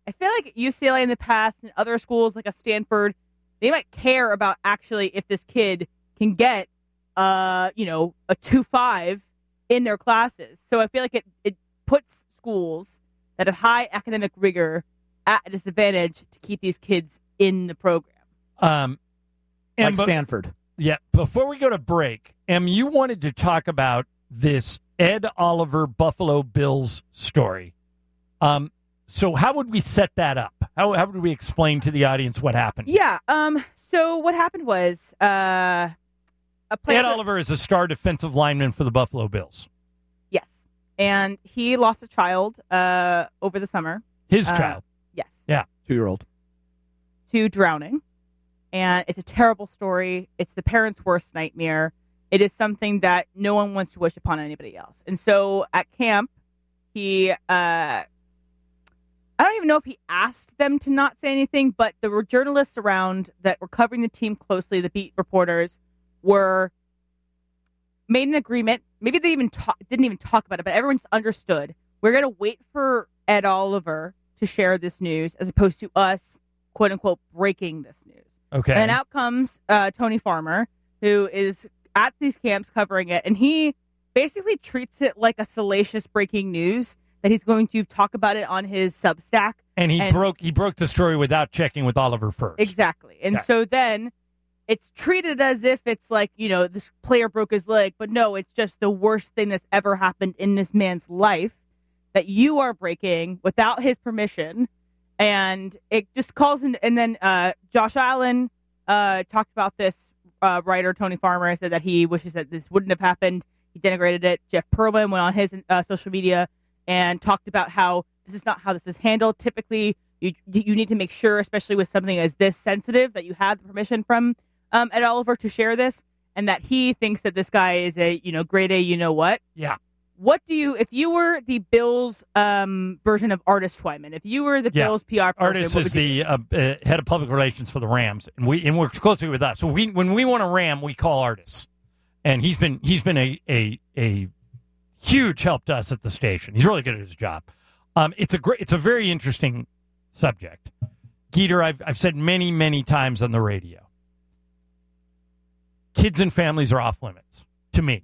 I feel like UCLA in the past and other schools like a Stanford, they might care about actually if this kid can get, a 2.5 in their classes. So I feel like it puts schools that have high academic rigor at a disadvantage to keep these kids in the program. Like Stanford. Yeah. Before we go to break, you wanted to talk about this Ed Oliver Buffalo Bills story. So how would we set that up? How would we explain to the audience what happened? Yeah. So what happened was a player. Ed Oliver is a star defensive lineman for the Buffalo Bills. Yes, and he lost a child over the summer. His child. Yes. Yeah. 2-year-old. To drowning, and it's a terrible story. It's the parents' worst nightmare. It is something that no one wants to wish upon anybody else. And so at camp, he. I don't even know if he asked them to not say anything, but there were journalists around that were covering the team closely. The beat reporters were made an agreement. Maybe they didn't even talk about it, but everyone just understood. We're going to wait for Ed Oliver to share this news as opposed to us, quote unquote, breaking this news. Okay. And then out comes Tony Farmer, who is at these camps covering it, and he basically treats it like a salacious breaking news. That he's going to talk about it on his Substack. And he broke the story without checking with Oliver first. Exactly. And so then it's treated as if it's like, this player broke his leg, but no, it's just the worst thing that's ever happened in this man's life that you are breaking without his permission. And it just calls in, and then Josh Allen talked about this writer, Tony Farmer, said that he wishes that this wouldn't have happened. He denigrated it. Jeff Perlman went on his social media and talked about how this is not how this is handled. Typically, you need to make sure, especially with something as this sensitive, that you have the permission from Ed Oliver to share this, and that he thinks that this guy is a grade A. You know what? Yeah. What do you, if you were the Bills version of Artis Twyman, if you were the Bills PR person, Artis is the head of public relations for the Rams, and works closely with us. So when we want a Ram, we call Artis, and he's been a huge help to us at the station. He's really good at his job. It's a very interesting subject. Geeter, I've said many, many times on the radio, kids and families are off limits to me.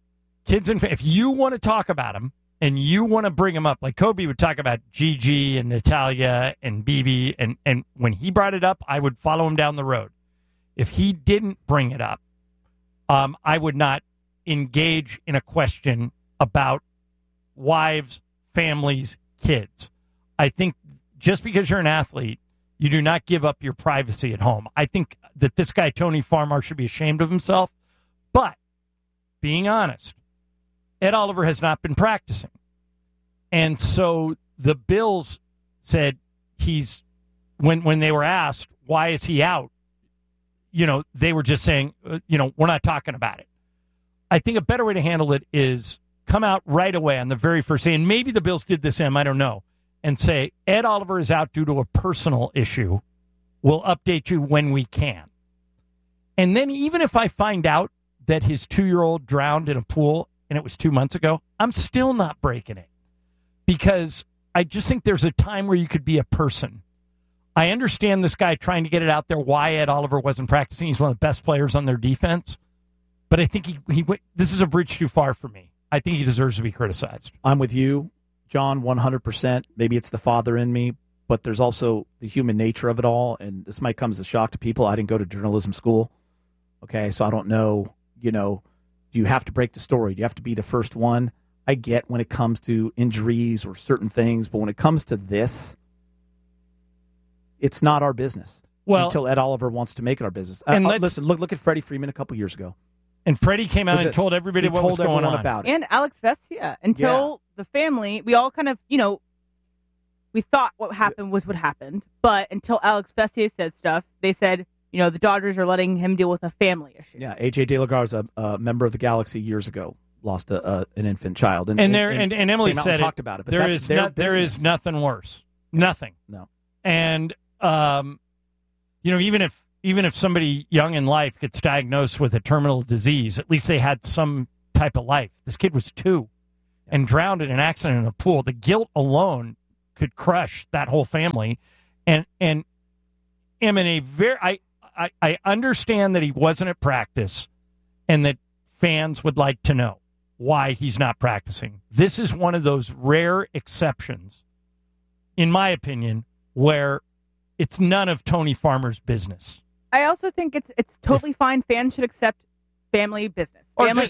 If you want to talk about them and you want to bring them up, like Kobe would talk about Gigi and Natalia and Bibi, and when he brought it up, I would follow him down the road. If he didn't bring it up, I would not engage in a question about wives, families, kids. I think just because you're an athlete, you do not give up your privacy at home. I think that this guy, Tony Farmer, should be ashamed of himself. But being honest, Ed Oliver has not been practicing. And so the Bills said when they were asked, why is he out? They were just saying, we're not talking about it. I think a better way to handle it is come out right away on the very first day, and maybe the Bills did this, I don't know, and say, Ed Oliver is out due to a personal issue. We'll update you when we can. And then even if I find out that his 2-year-old drowned in a pool and it was 2 months ago, I'm still not breaking it because I just think there's a time where you could be a person. I understand this guy trying to get it out there why Ed Oliver wasn't practicing. He's one of the best players on their defense. But I think this is a bridge too far for me. I think he deserves to be criticized. I'm with you, John, 100%. Maybe it's the father in me, but there's also the human nature of it all, and this might come as a shock to people. I didn't go to journalism school, okay, so I don't know, do you have to break the story? Do you have to be the first one? I get when it comes to injuries or certain things, but when it comes to this, it's not our business until Ed Oliver wants to make it our business. And listen, look at Freddie Freeman a couple years ago. And Freddie came out and told everybody what was going on about it. And Alex Vestia. Until the family, we all kind of, we thought what happened was what happened. But until Alex Vestia said stuff, they said, the Dodgers are letting him deal with a family issue. Yeah, A.J. De La Garza, a member of the Galaxy years ago, lost an infant child. And Emily said talked about it. But there is nothing worse. Nothing. No. And, even if somebody young in life gets diagnosed with a terminal disease, at least they had some type of life. This kid was 2 and drowned in an accident in a pool. The guilt alone could crush that whole family. And am in a very I understand that he wasn't at practice and that fans would like to know why he's not practicing. This is one of those rare exceptions, in my opinion, where it's none of Tony Farmer's business. I also think it's totally fine. Fans should accept family business. Family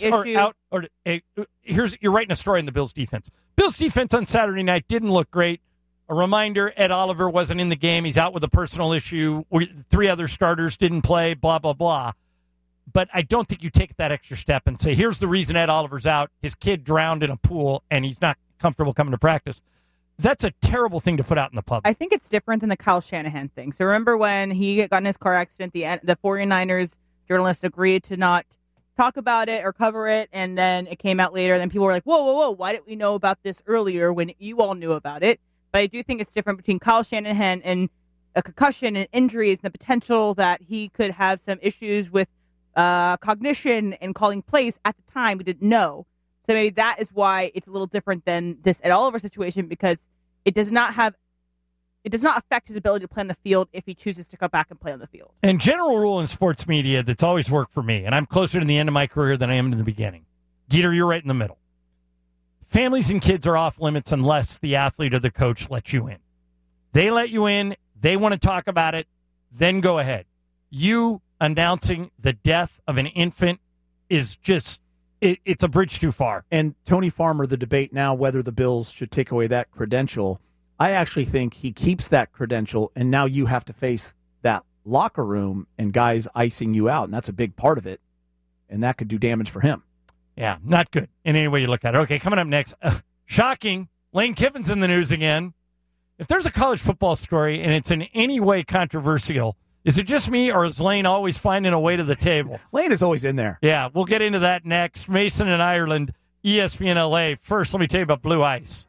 You're writing a story on the Bills' defense. Bills' defense on Saturday night didn't look great. A reminder, Ed Oliver wasn't in the game. He's out with a personal issue. 3 other starters didn't play, blah, blah, blah. But I don't think you take that extra step and say, here's the reason Ed Oliver's out. His kid drowned in a pool, and he's not comfortable coming to practice. That's a terrible thing to put out in the public. I think it's different than the Kyle Shanahan thing. So remember when he got in his car accident, the 49ers journalists agreed to not talk about it or cover it, and then it came out later. Then people were like, whoa, why didn't we know about this earlier when you all knew about it? But I do think it's different between Kyle Shanahan and a concussion and injuries and the potential that he could have some issues with cognition and calling plays at the time we didn't know. So maybe that is why it's a little different than this Ed Oliver situation, because it does not affect his ability to play on the field if he chooses to come back and play on the field. And general rule in sports media that's always worked for me, and I'm closer to the end of my career than I am in the beginning. Geeter, you're right in the middle. Families and kids are off limits unless the athlete or the coach lets you in. They let you in, they want to talk about it, then go ahead. You announcing the death of an infant is just, it's a bridge too far. And Tony Farmer, the debate now whether the Bills should take away that credential, I actually think he keeps that credential, and now you have to face that locker room and guys icing you out, and that's a big part of it, and that could do damage for him. Yeah, not good in any way you look at it. Okay, coming up next, shocking, Lane Kiffin's in the news again. If there's a college football story and it's in any way controversial, is it just me or is Lane always finding a way to the table? Lane is always in there. Yeah, we'll get into that next. Mason in Ireland, ESPN LA. First, let me tell you about Blue Ice.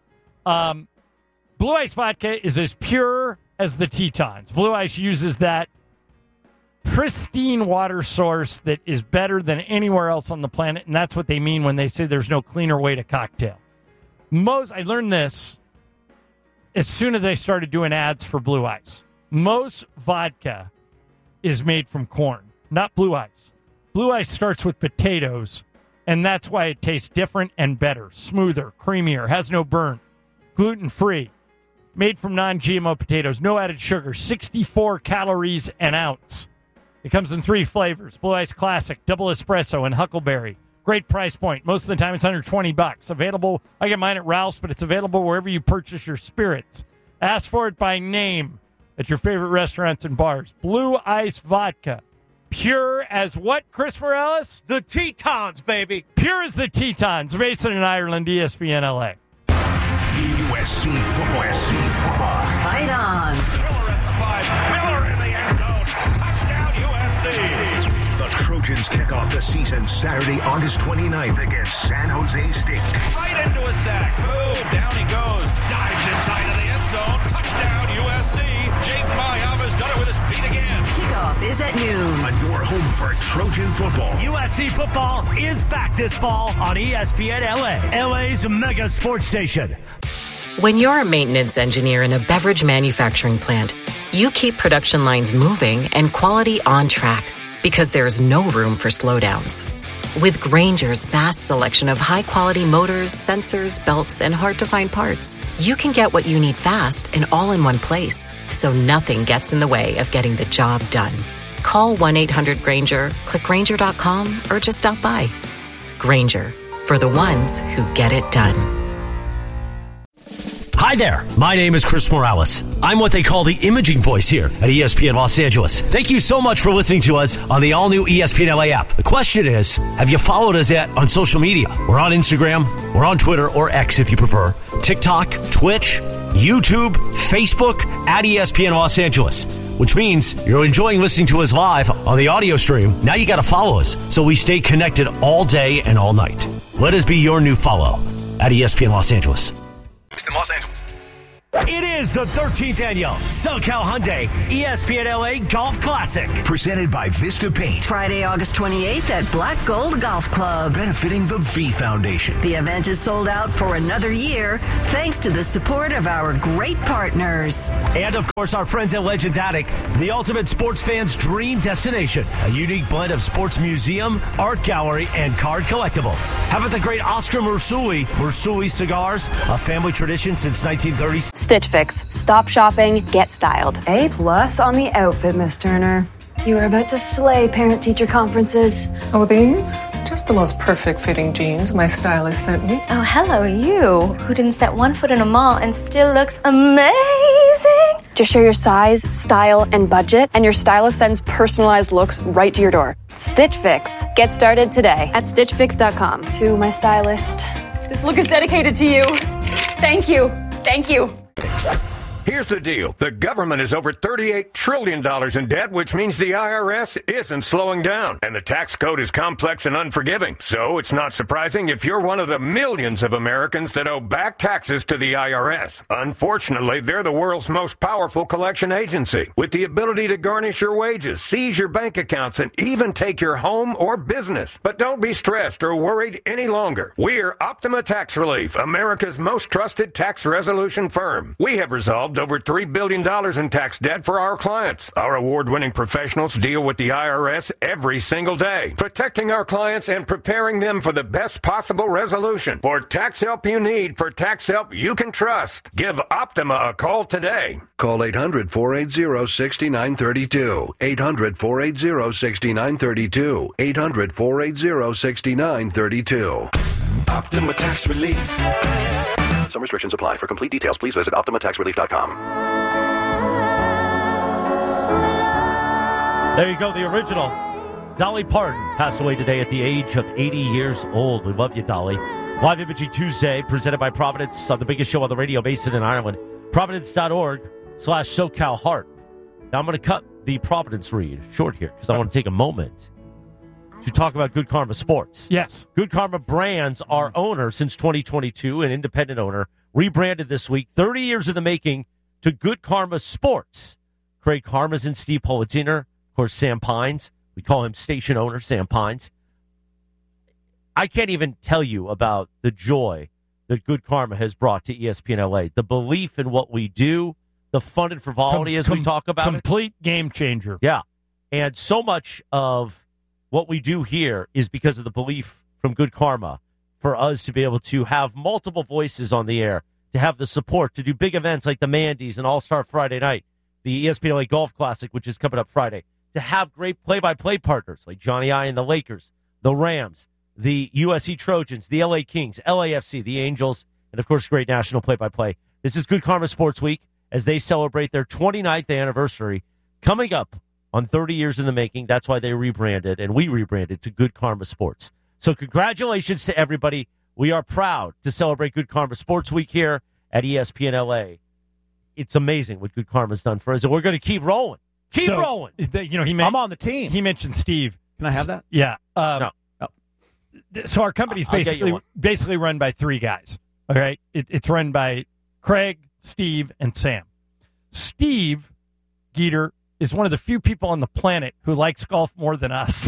Blue Ice vodka is as pure as the Tetons. Blue Ice uses that pristine water source that is better than anywhere else on the planet, and that's what they mean when they say there's no cleaner way to cocktail. I learned this as soon as I started doing ads for Blue Ice. Most vodka is made from corn, not Blue Ice. Blue Ice starts with potatoes, and that's why it tastes different and better, smoother, creamier, has no burn, gluten-free, made from non-GMO potatoes, no added sugar, 64 calories an ounce. It comes in 3 flavors, Blue Ice Classic, Double Espresso, and Huckleberry. Great price point. Most of the time it's under $20. Available, I get mine at Ralph's, but it's available wherever you purchase your spirits. Ask for it by name at your favorite restaurants and bars. Blue Ice Vodka. Pure as what, Chris Morales? The Tetons, baby. Pure as the Tetons. Mason in Ireland, ESPN LA. USC football. Fight on. Miller at the 5. Miller in the end zone. Touchdown, USC. The Trojans kick off the season Saturday, August 29th against San Jose State. Right into a sack. Boom. Down he goes. Dives inside of the end zone. Touchdown, USC. Jake Mayama's done it with his feet again. Kickoff is at noon. On your home for Trojan football. USC football is back this fall on ESPN LA, LA's mega sports station. When you're a maintenance engineer in a beverage manufacturing plant, you keep production lines moving and quality on track because there's no room for slowdowns. With Grainger's vast selection of high-quality motors, sensors, belts, and hard-to-find parts, you can get what you need fast and all in one place, so nothing gets in the way of getting the job done. Call 1-800-GRAINGER, click Grainger.com, or just stop by. Grainger, for the ones who get it done. Hi there, my name is Chris Morales. I'm what they call the imaging voice here at ESPN Los Angeles. Thank you so much for listening to us on the all-new ESPN LA app. The question is, have you followed us yet on social media? We're on Instagram, we're on Twitter, or X if you prefer, TikTok, Twitch, YouTube, Facebook, at ESPN Los Angeles, which means you're enjoying listening to us live on the audio stream. Now you got to follow us so we stay connected all day and all night. Let us be your new follow at ESPN Los Angeles. In Los Angeles. It is the 13th annual SoCal Hyundai ESPN LA Golf Classic. Presented by Vista Paint. Friday, August 28th at Black Gold Golf Club. Benefiting the V Foundation. The event is sold out for another year thanks to the support of our great partners. And, of course, our friends at Legends Attic, the ultimate sports fan's dream destination. A unique blend of sports museum, art gallery, and card collectibles. How about the great Oscar Marsuli Cigars, a family tradition since 1930. Stitch Fix. Stop shopping, get styled. A+ on the outfit, Miss Turner. You are about to slay parent-teacher conferences. Oh, these? Just the most perfect fitting jeans my stylist sent me. Oh, hello, you, who didn't set one foot in a mall and still looks amazing. Just share your size, style, and budget, and your stylist sends personalized looks right to your door. Stitch Fix. Get started today at StitchFix.com. To my stylist, this look is dedicated to you. Thank you. Thank you. Here's the deal. The government is over $38 trillion in debt, which means the IRS isn't slowing down. And the tax code is complex and unforgiving. So it's not surprising if you're one of the millions of Americans that owe back taxes to the IRS. Unfortunately, they're the world's most powerful collection agency, with the ability to garnish your wages, seize your bank accounts, and even take your home or business. But don't be stressed or worried any longer. We're Optima Tax Relief, America's most trusted tax resolution firm. We have resolved over $3 billion in tax debt for our clients. Our award-winning professionals deal with the IRS every single day, protecting our clients and preparing them for the best possible resolution. For tax help you need, for tax help you can trust, give Optima a call today. Call 800-480-6932. 800-480-6932. 800-480-6932. Optima Tax Relief. Some restrictions apply. For complete details, please visit OptimaTaxRelief.com. There you go, the original. Dolly Parton passed away today at the age of 80 years old. We love you, Dolly. Live Imaging Tuesday, presented by Providence, the biggest show on the radio based in Ireland. Providence.org/SoCalHeart. Now I'm going to cut the Providence read short here because I want to take a moment to talk about Good Karma Sports. Yes. Good Karma Brands, our owner since 2022, an independent owner, rebranded this week, 30 years in the making, to Good Karma Sports. Craig Karmazin and Steve Politziner, of course, Sam Pines. We call him station owner, Sam Pines. I can't even tell you about the joy that Good Karma has brought to ESPN LA. The belief in what we do, the fun and frivolity as we talk about complete game changer. Yeah. And so much of what we do here is because of the belief from Good Karma for us to be able to have multiple voices on the air, to have the support, to do big events like the Mandy's and All-Star Friday Night, the ESPN LA Golf Classic, which is coming up Friday, to have great play-by-play partners like Johnny I and the Lakers, the Rams, the USC Trojans, the LA Kings, LAFC, the Angels, and, of course, great national play-by-play. This is Good Karma Sports Week as they celebrate their 29th anniversary coming up on 30 years in the making. That's why they rebranded, and we rebranded to Good Karma Sports. So congratulations to everybody. We are proud to celebrate Good Karma Sports Week here at ESPN LA. It's amazing what Good Karma's done for us, and we're going to keep rolling. Keep rolling. I'm on the team. He mentioned Steve. Can I have that? Yeah. No. So our company's basically run by three guys. All right. It's run by Craig, Steve, and Sam. Steve Geeter is one of the few people on the planet who likes golf more than us.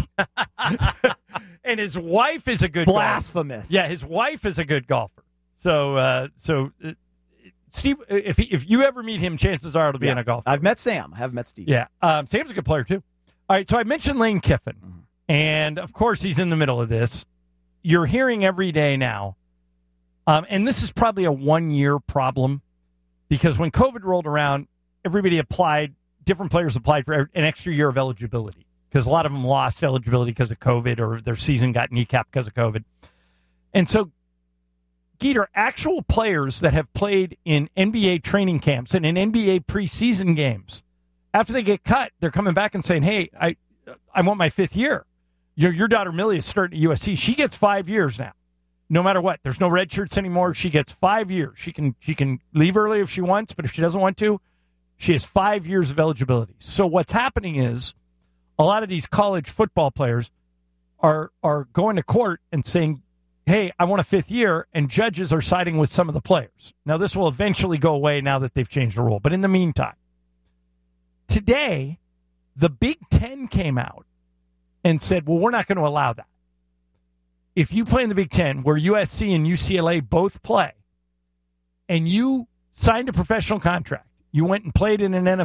And his wife is a good Blasphemous. golfer. Yeah, his wife is a good golfer. So Steve, if you ever meet him, chances are it'll be in a golf. I've met Sam. I haven't met Steve. Yeah. Sam's a good player, too. All right, so I mentioned Lane Kiffin. And, of course, he's in the middle of this. You're hearing every day now, and this is probably a one-year problem, because when COVID rolled around, different players applied for an extra year of eligibility, because a lot of them lost eligibility because of COVID or their season got kneecapped because of COVID. And so, Geeter, actual players that have played in NBA training camps and in NBA preseason games, after they get cut, they're coming back and saying, hey, I want my fifth year. Your daughter Millie is starting at USC. She gets 5 years now, no matter what. There's no red shirts anymore. She gets 5 years. She can leave early if she wants, but if she doesn't want to, she has 5 years of eligibility. So what's happening is a lot of these college football players are going to court and saying, hey, I want a 5th year, and judges are siding with some of the players. Now, this will eventually go away now that they've changed the rule. But in the meantime, today, the Big Ten came out and said, well, we're not going to allow that. If you play in the Big Ten, where USC and UCLA both play, and you signed a professional contract, you went and played in an